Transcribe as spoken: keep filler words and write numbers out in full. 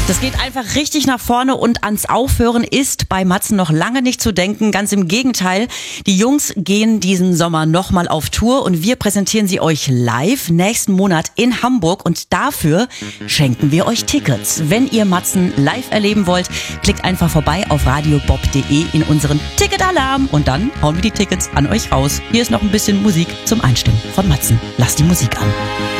Das geht einfach richtig nach vorne und ans Aufhören ist bei Matzen noch lange nicht zu denken. Ganz im Gegenteil. Die Jungs gehen diesen Sommer nochmal auf Tour und wir präsentieren sie euch live nächsten Monat in Hamburg und dafür schenken wir euch Tickets. Wenn ihr Matzen live erleben wollt, klickt einfach vorbei auf radiobob punkt de in unseren Ticketalarm und dann hauen wir die Tickets an euch raus. Hier ist noch ein bisschen Musik zum Einstimmen von Matzen. Lasst die Musik an.